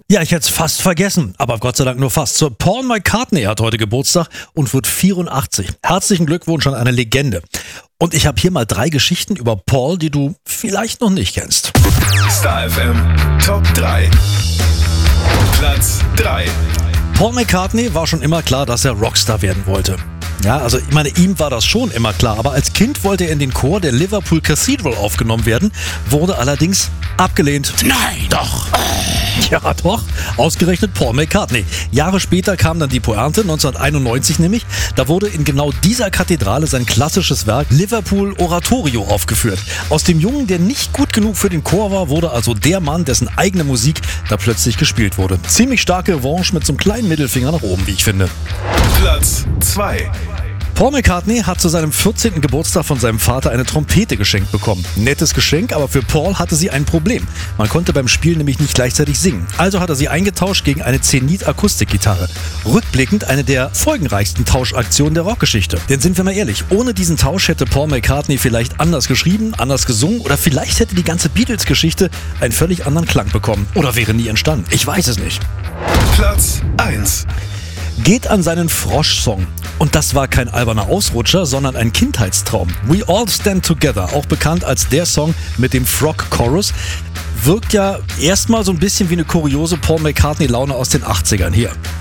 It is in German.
Ja, ich hätte es fast vergessen, aber Gott sei Dank nur fast. So, Paul McCartney hat heute Geburtstag und wird 84. Herzlichen Glückwunsch an eine Legende. Und ich habe hier mal 3 Geschichten über Paul, die du vielleicht noch nicht kennst. Star FM Top 3. Platz 3. Paul McCartney war schon immer klar, dass er Rockstar werden wollte. Ja, also ich meine, ihm war das schon immer klar, aber als Kind wollte er in den Chor der Liverpool Cathedral aufgenommen werden, wurde allerdings abgelehnt. Nein, doch. Ja, doch. Ausgerechnet Paul McCartney. Jahre später kam dann die Pointe, 1991 nämlich. Da wurde in genau dieser Kathedrale sein klassisches Werk Liverpool Oratorio aufgeführt. Aus dem Jungen, der nicht gut genug für den Chor war, wurde also der Mann, dessen eigene Musik da plötzlich gespielt wurde. Ziemlich starke Revanche mit so einem kleinen Mittelfinger nach oben, wie ich finde. Platz 2. Paul McCartney hat zu seinem 14. Geburtstag von seinem Vater eine Trompete geschenkt bekommen. Nettes Geschenk, aber für Paul hatte sie ein Problem. Man konnte beim Spielen nämlich nicht gleichzeitig singen. Also hat er sie eingetauscht gegen eine Zenit-Akustikgitarre. Rückblickend eine der folgenreichsten Tauschaktionen der Rockgeschichte. Denn sind wir mal ehrlich, ohne diesen Tausch hätte Paul McCartney vielleicht anders geschrieben, anders gesungen oder vielleicht hätte die ganze Beatles-Geschichte einen völlig anderen Klang bekommen. Oder wäre nie entstanden. Ich weiß es nicht. Platz 1. Geht an seinen Frosch-Song. Und das war kein alberner Ausrutscher, sondern ein Kindheitstraum. We All Stand Together, auch bekannt als der Song mit dem Frog-Chorus, wirkt ja erstmal so ein bisschen wie eine kuriose Paul McCartney-Laune aus den 80ern hier.